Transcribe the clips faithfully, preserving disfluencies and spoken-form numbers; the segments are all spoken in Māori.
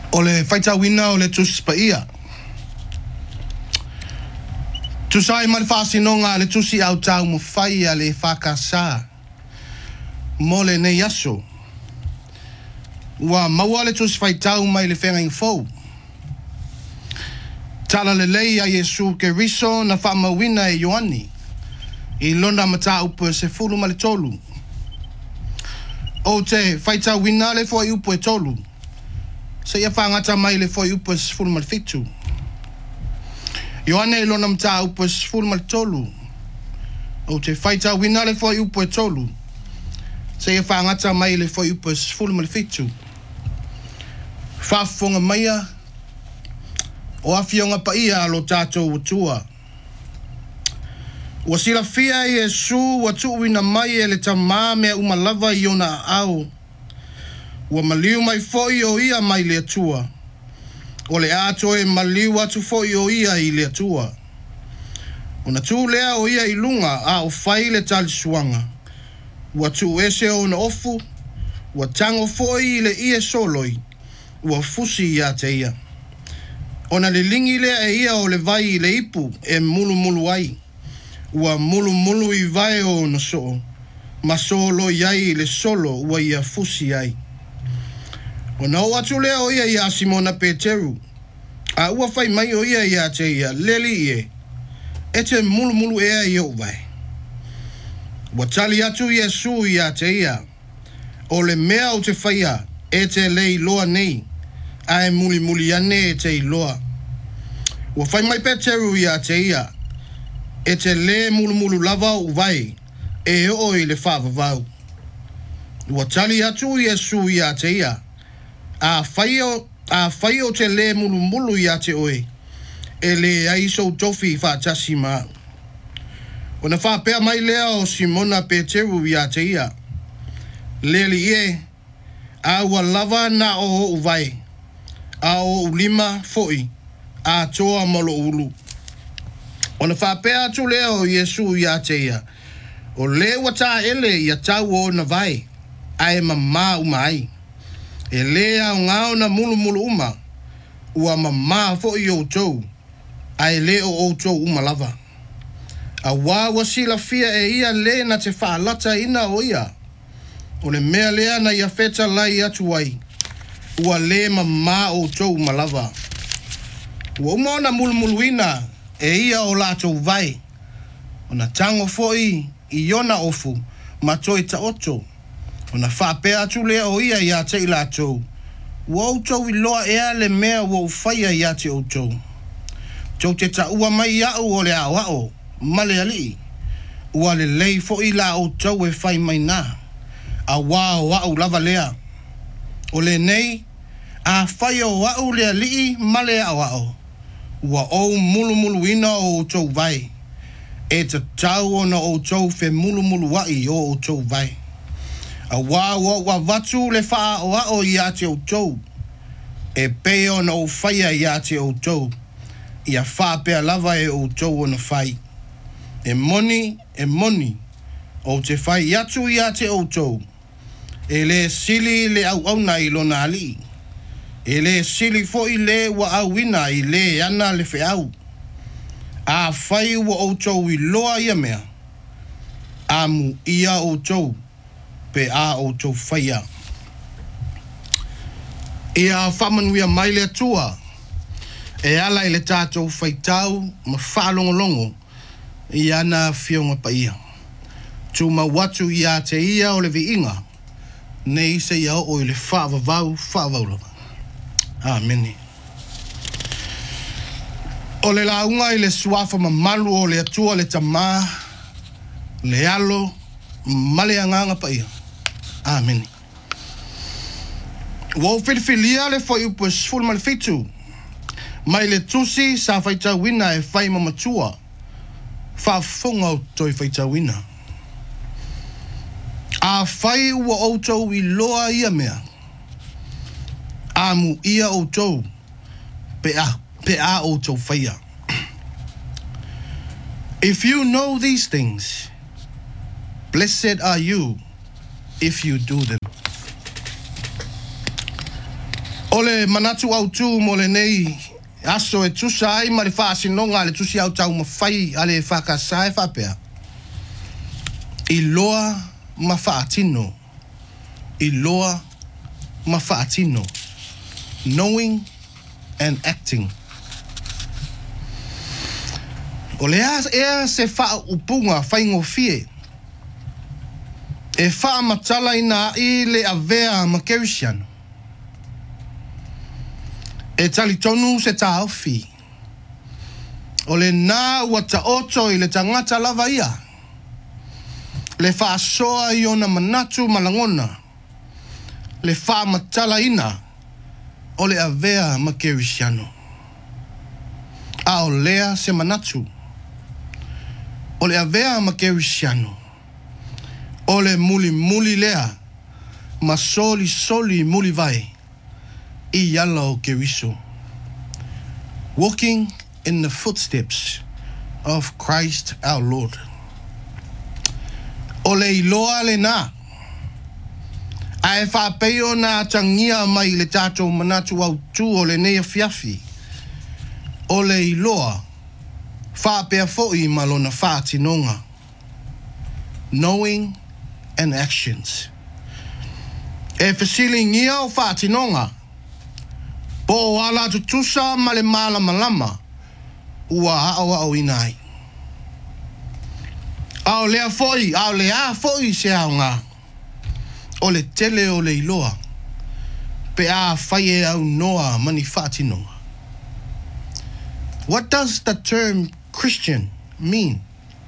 o le faita wina o le tus pa ia. Tu sai mal fasinonga le tusi au tau mo fai a le whakasa. Mo le ne yaso. Wa maua le tusi fai tau mai le whenga fou. Tala le lei a Yesu ke riso na whamawina e Ioani. I lona mata upo se fulu ma le tolu. O te fai tau wina le fo i upo e tolu. Se ia whangata mai le fo i upo se fulu ma le fitu. Ioane lona mta upo e sifuru ma le tolu. O te whaita wina le fwoi upo e tolu. Se ia whaangata mai le fwoi upo e sifuru ma le fitu. Whafonga maia. O awhionga pa ia alo tātou utua. Wa sila fia i e su wa tuuina mai e le tamā mea umalava i ona au. Wa maliu mai fwoi o ia mai le atua. O le ato e maliu atu foi o ia i le atua. O na tū lea o ia i lunga a o fai le tali suanga. Ua tū ese o na ofu, ua tango foi i le ia soloi, ua fusi i a te ia. O na le lingi lea e ia o le vai i le ipu e mulu mulu ai. Ua mulu mulu i vai o na soo, ma solo iai i le solo ua ia fusi ai. O na o atu lea o ia i a Simona Peteru. A ua fai mai o ia i a te ia leli ie. E te mulu mulu ea i o vai. Ua tali atu Yesu i a te ia. O le mea o te whaia e te lei loa nei. A e muli muli ane e te iloa. Ua fai mai Peteru i a te ia. E te le mulu mulu lava o vai. E o i le whavavau. Ua tali atu Yesu i a te ia. A whaio, a whaio te le mulu mulu i a te oe. E le aiso tofi i whaatasi maa. O na whapea mai lea o Simona Peteru i a te ia. Le li e, a ua lava na o o uvai. A o ulima foi, a toa molo ulu. O na whapea atu lea o Yesu i a te ia. O le wata ele i a tau o na vai. A e mamā umai. E lea o ngao na mulu mulu uma. Ua mamā fo i o tou. A e le o o tou uma lava. A wā wasila fia e ia le na te whaalata ina o ia. O le mea lea na ia feta lai atu ai. Ua le mamā o tou uma lava. Ua uma na mulu mulu ina e ia o lātou vai. O na tango fo i i ona ofu ma toi ta oto. O na whapea atu lea o ia i a te ila tau. Ua outou i loa ea le mea ua uwhaia i a te outou. Tau te ta ua mai au o le au ao, male ali. Ua le lei fo i la outou e whai mai nā. A wā o au lava lea. O le nei, a whai o au le ali male au ao. Ua ou mulu mulu ina o outou vai. E ta tau o na outou fe mulu mulu wai o outou vai. A wā wa wa watu le wha o a o i a te o tou. E peo na o whaia i a te o tou. I a wha pea lava e o tou o na whai. E moni, e moni. O te whai atu i a te o tou. E le sili le au au na i lona ali. E le sili fo i le wa au ina i le ana le fe au. A whai wa o tou i loa ia mea. Amu ia o tou. Pe a o tau whaia. E a whamanuia mai le atua. E ala i le tātou whaitau ma whaalongolongo i ana whionga pa ia. Tu ma watu i a te ia o le vi inga. Ne isa ia o i le whaavavau, whaavaulava. Ameni. O le launga i le suafa ma malu o le atua le tamā, le alo, male anganga pa ia. Amen. Wau whiliwhilia le whai upo e sifuru ma le fitu. Mai le tusi sa whaita wina e whai mamatua. Whaafunga o toi whaita wina. A whai ua outou i loa ia mea. Amu ia outou. Pe a, pe a outou whaia. If you know these things, blessed are you if you do them. Ole manatu au tu mo le nei aso e tusa ai ma le whaasinonga le tusi au tau mawhai ale e whakasa e whapea. I loa ma whaatino. I loa ma whaatino. Knowing and acting. O le ea se wha upunga whaingo fie. E wha matala ina i le avea ma kerisiano. E tali tonu se ta awhi. O le nā ua ta oto i le tangata lava ia. Le wha soa i ona manatu malangona. Le wha matala ina o le avea ma kerisiano. A o lea se manatu. O le avea ma kerisiano. O le muli muli lea. Ma soli soli muli vai. I yala o keriso. Walking in the footsteps of Christ our Lord. O le iloa le nā. A e whapeo nā tangia mai le tātou manatu au tū o le nea fiafi. O le iloa. Whapea fo'i malona whātinonga. Knowing and actions. E fasili ngia o whātinonga. Po ala tu tusa male mala malama. Ua hao au inai. Ao lea fo'i, ao lea fo'i se au ngā. O le tele o le iloa. Pe a whaie au noa mani whātinonga. What does the term Christian mean?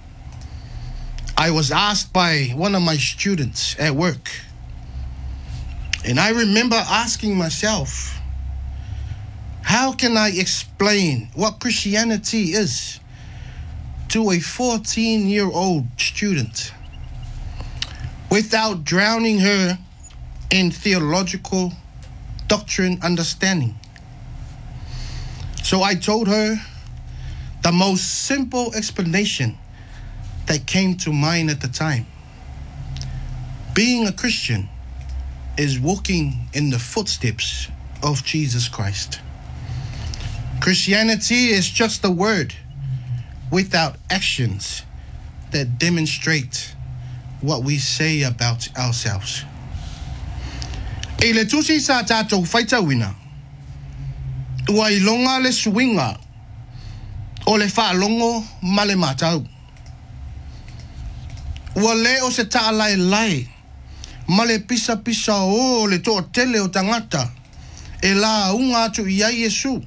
I was asked by one of my students at work. And I remember asking myself, how can I explain what Christianity is to a fourteen-year-old student without drowning her in theological doctrine understanding? So I told her the most simple explanation that came to mind at the time. Being a Christian is walking in the footsteps of Jesus Christ. Christianity is just a word without actions that demonstrate what we say about ourselves. E le tusi sa tātou whaitawina, ua i longa le suinga o le whaalongo ma le mātau. Ua le o se taa lai lai, ma le pisa pisa o le toa tele o tangata, e la unga atu i ai Yesu.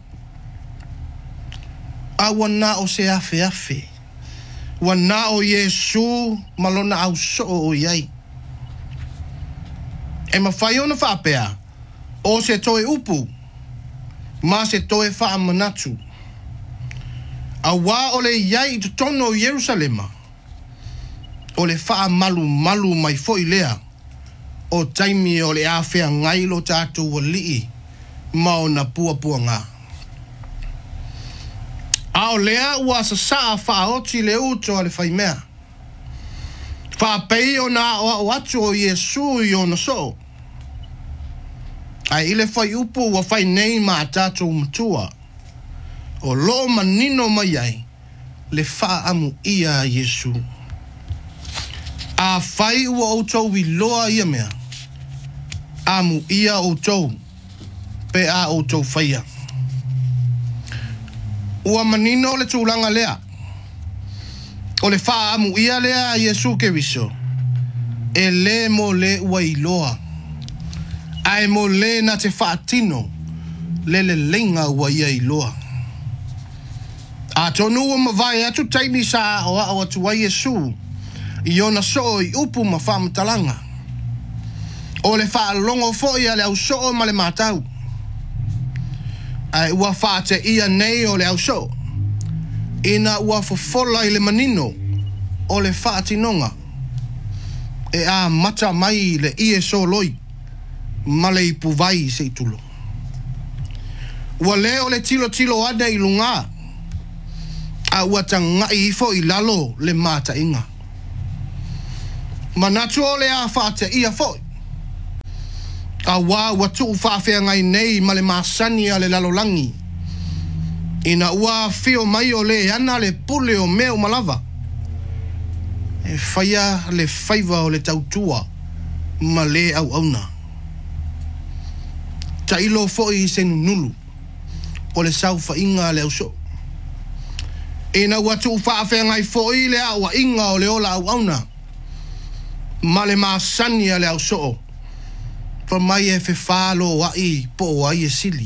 A wana o se afe afe, wana o Yesu malona au so o iai. E mawhai ona whapea, o se toe upu, ma se toe wha manatu. A wā o le iai i tutono o Yerusalema, o le wha malu malu mai foi lea, o taimi o le awhea ngailo tātou o lii, ma o na pua pua ngā. A o lea ua sa saa wha oti le uto a le whaimea. Wha pei o na o atu o Yesu i o na so. Ai ile whai upu wa whai nei ma tātou matua. O lo manino mai ai, le wha amu ia Yesu. A whai ua outou i loa ia mea. Amu ia outou, pe a outou whaia. Ua manino le tūlanga lea. O le wha amu ia lea Yesu ke viso. E le mo le ua i loa. Ai mo le na te whaatino, le le lenga ua ia i loa. A tonu ua mawai atu taimi sa o a o atu wa Yesu, i ona so i upu ma whamatalanga. O le wha longo fo ia le au so ma le mātau. Ai ua whaate ia nei o le au so. Ina ua fofola i le manino o le whaatinonga. E a mata mai le ie so loi. Male i puvai se tulo. Ua le o le tilo tilo ade i lunga. A ua tanga i fo i lalo le mata inga. Manatu o le a whaate ia fo. a wā ua tuu whaafea ngai nei ma le māsani a le lalolangi. Ina ua fio mai o le ana le pule o mea umalava. E whaia le whaiva o le tautua ma le au auna. Ta ilo foi se nunulu o le saufa inga le auso. Ina ua tuu whaafea ngai foi le awa inga o le ola au auna. Ma le māsani a le auso. Pa mai e fe whalo wai po ai e sili.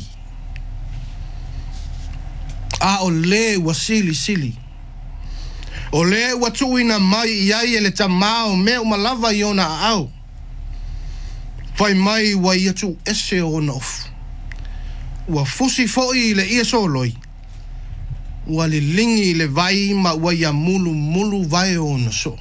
A o le ua sili sili. O le ua tuina mai iai e le tamao me umalava i ona au. Fai mai wa ia tu ese o nof. Ua fusi foi le ia soloi. Ua le lingi le vai ma ua ia mulu mulu vai o na so.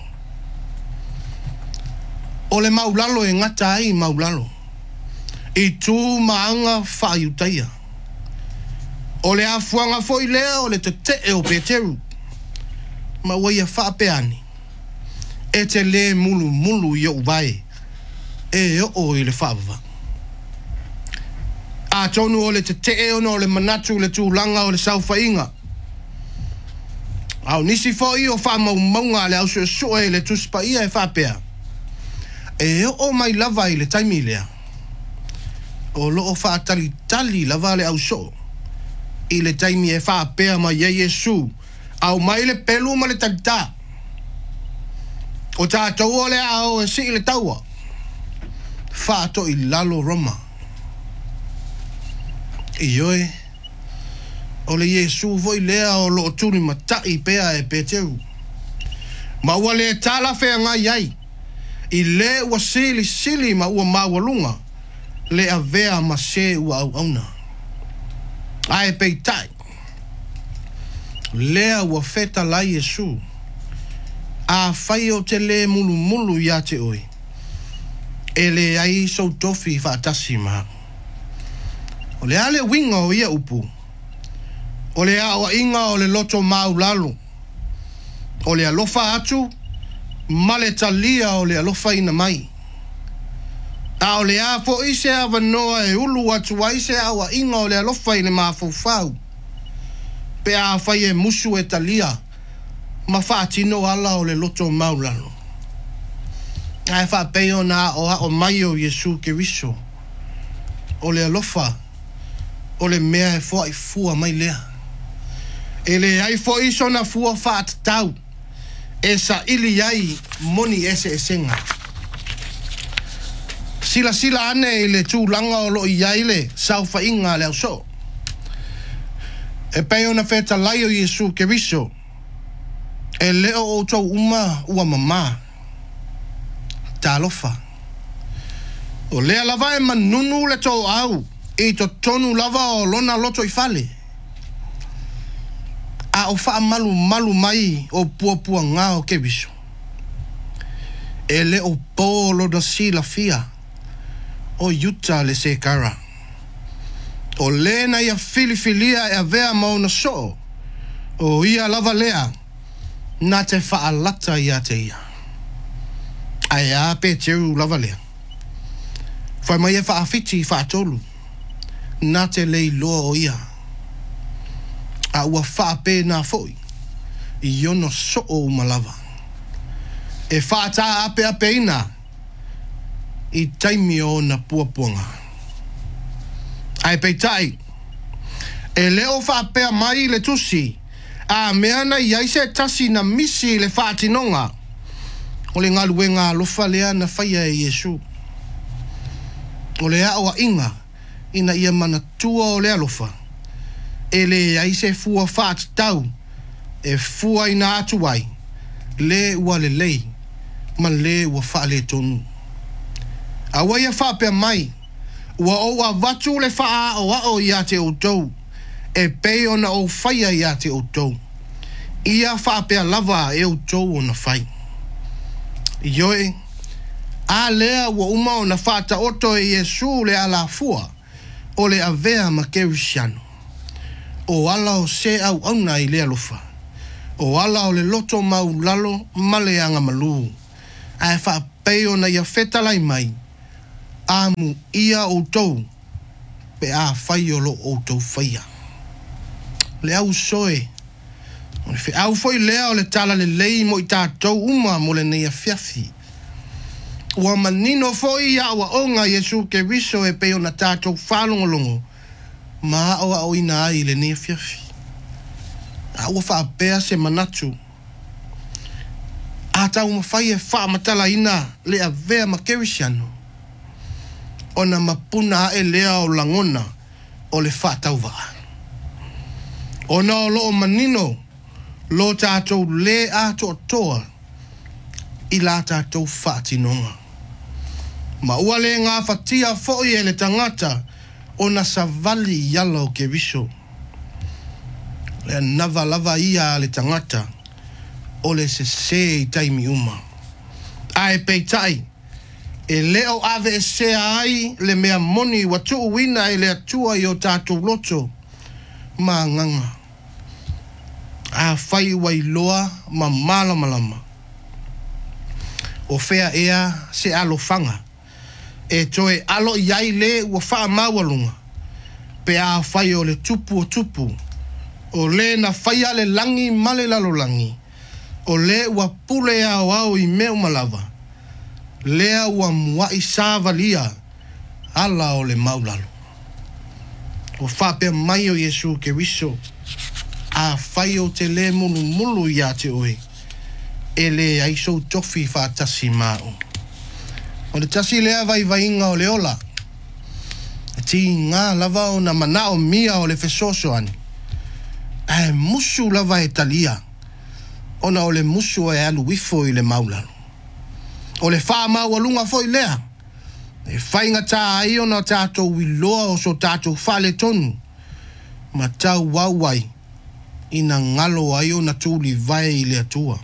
O le maulalo e ngata ai maulalo. I tu maanga whaiutaia. O le afuanga foi lea o le te te e o peteru. Ma ua ia whaapeani. E te le mulu mulu i o vai. E o i le whaava. A tonu o le te te e ono o le manatu le tūlanga o le sauwhainga. Au nisi foi o wha mau maunga le au sua sua e le tuspa ia e whapea. E o mai lava i le taimi lea. O loo wha tali tali lava le au so. I le taimi e whapea ma ia Yesu. Au mai le pelu ma le tagta. O tātou o le au e si i le taua. Whāto i lalo Roma. I oe. O le Yesu voi lea o loo tuni matai pea e Peteru. Ma ua le tala whea ngai ai. I le ua sili sili ma ua mawalunga. Le a vea ma se ua au auna. Ai peitai. Lea ua feta lai Yesu. A whai o te le mulu mulu ia te oi. E le ai so tofi whaatasi maa. O le ale winga o ia upu. O le awa inga o le loto mau lalo. O le alofa atu. Ma le talia o le alofa ina mai. A o le a fo ise awa noa e ulu atu wa ise awa inga o le alofa ina maa fau. Pe a whai e musu e talia. Ma whaatino ala o le loto mau lalo. Ai wha peo na o o mai o Yesu Keriso. O le alofa. O le mea e fua i fua mai lea. E le ai fo iso na fua whaat tau. E sa ili ai moni ese e senga. Sila sila ane i le tūlanga o lo i aile sau wha inga le au so. E peo na feta lai o Yesu Keriso. E leo o tau uma ua mama. Ta alofa. O lea lava e manunu le tau au. I to tonu lava o lona loto i fale. A o wha malu malu mai o pua pua ngā o Keriso. E le o polo na si la fia. O yuta le se kara. O le na ia filifilia e a vea mauna so. O ia lava lea. Na te wha alata ia te ia. Ai a pe teru lava lea. Whai mai e wha awhiti wha atolu. Na te lei loa o ia. A ua wha pe na foi. I ono so o malava. E wha ta ape ape ina. I taimi o na puapuanga. Ai peitai. E leo wha pea mai le tusi. A meana i aise tasi na misi le wha atinonga. O le ngalue ngā lofa lea na whaia e Yesu. O le awa inga. Ina ia mana tua o le alofa. E le aise fua whaat tau. E fua ina atu ai. Le ua le lei. Ma le ua wha le tonu. A waia wha pea mai. Ua o a watu le wha o a o ia te o tau. E pei ona o whaia ia te o tau. Ia wha pea lava e o tau o na whai. Ioe. A lea ua uma o na whata oto e Yesu le ala fua. O le avea ma Kerisiano. O ala o se au auna i le alofa. O ala o le loto mau lalo ma le anga malu. Ai wha pei ona ia feta lai mai. amu ia o tou pe a fai o lo o tou faia. Le au soe, o le fe au foi lea o le tala le lei mo i tātou uma mo le nei a fiafi. Ua manino foi ia ua onga Yesu ke riso e peo na tātou whalongolongo, ma o a oina ai le nei a fiafi. A ua wha pea se manatu. A tau mawhai e wha matala ina le a vea ma kerisiano. Ona mapuna e lea o langona o le wha tau waa. Ona o loo manino lo tātou le a to toa i la tātou wha tinonga. Ma ua le ngā whatia foi e le tangata o na savali yala o ke riso. Le nava lava ia le tangata o le se se i taimi uma. Ae peitai, e leo ave e se ai le mea moni watu uwina e le atua i o tātou loto ma nganga. A fai wailoa ma malama lama. O fea ea se alo fanga. E toe alo iai le ua faa mawalunga. Pe a fai o le tupu o tupu. O le na fai ale langi male lalo langi. O le ua pule au au i meu malava. Lea ua mua i sāvalia. Ala o le maulalo. O whapea mai o Yesu ke riso. A fai o te le mulu mulu i a te oe. E le aiso tofi whātasi māu. O le tasi lea vai vai inga o le ola. E ti ngā lava o na manao mia o le fesoso ani. E musu lava e talia. Ona o le musu e alu wifo i le maulalo. O le wha mau alunga foi lea. E whainga tā ai ona tātou wiloa o so tātou whale tonu. Ma tau wauai ina ngalo ai ona tūli vai i le atua.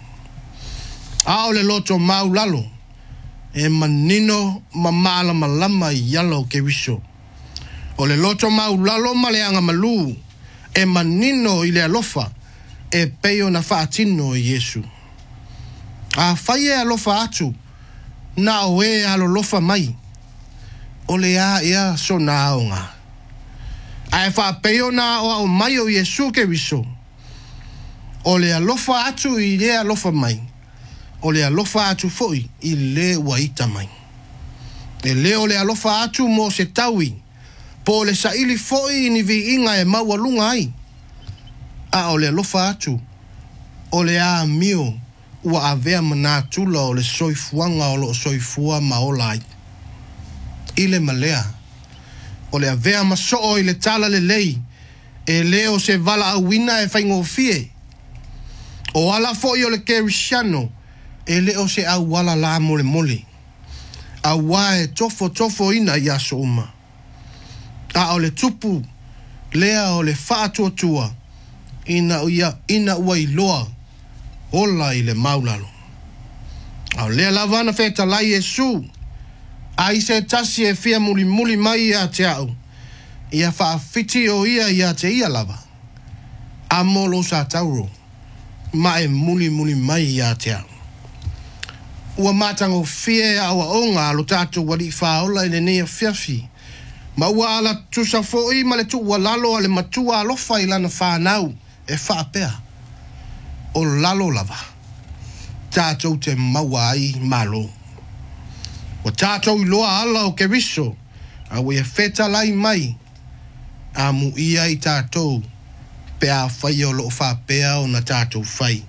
A o le loto maulalo. E manino ma mala malama i yalo ke riso. O le loto maulalo ma le anga malu. E manino i le alofa. E peo na whaatino i Yesu. A whai e alofa atu. Na o e alo lofa mai. O le a ea so na aonga. A e wha peo na o au mai o Yesu ke riso. O le alofa atu i le alofa mai. O le alofa atu foi i le waita mai. E le o le alofa atu mo se taui. Po le saili foi ni vi inga e mawalunga ai. A o le alofa atu. O le a mio ua avea mana tula o le soifuanga o lo soifua maola ai. I le malea. O le avea masoo i le tala le lei. E leo se vala awina e whaingo fie. O ala foi o le kerisiano. E leo se au wala la mole mole. A wae tofo tofo ina i aso uma. A o le tupu. Lea o le whaatua tua. Ina uia, ina ua i loa. Ola i le maulalo. A o lea lavana feta lai Yesu. A i se tasi e fia muli muli mai ia te au. Ia whaafiti o ia ia te ia lava. A molo sa tauro. Ma e muli muli mai ia te au. Ua matango fie awa onga alo tātou wali whaola i le nea fiafi. Ma ua ala tusa foi ma le tu ua lalo ale matua alofa i lana whanau e whaapea. O lalo lava. Tātou te maua ai malo. Wa tātou i loa ala o ke riso. A wea feta lai mai. A mu ia i tātou. Pe a whai o loo whaapea o na tātou whai.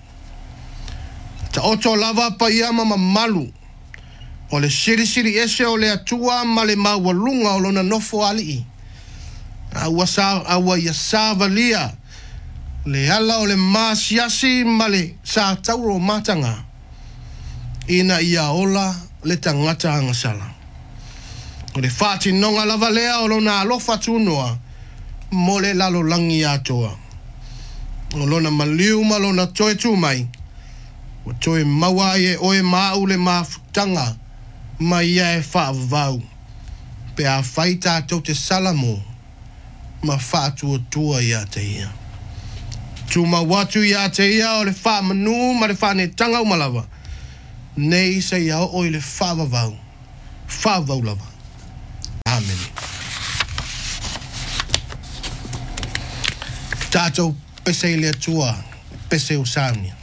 Ta oto lava pa ia mama malu. O le siri siri ese o le atua ma le mawalunga o lona nofo ali. Awa sa awa ia savalia. Le ala o le masiasi ma le sa tauro matanga. Ina ia ola le tangata angasala. O le whati nonga lava lea o lona alofa tunoa. Mo le lalo langi atoa. O lona maliu ma lona toe tumai. O toe maua e oe mau le mafutanga. Ma ia e whaavau. Pe a whai tātou te salamo. Ma whaatua tua ia te ia. Tuma watu ia te ia o le wha manu ma le wha ne tanga umalawa. Nei se ia o i le whaavavau. Whaavau lava. mameni. Tātou pese ile atua, pese usaunia.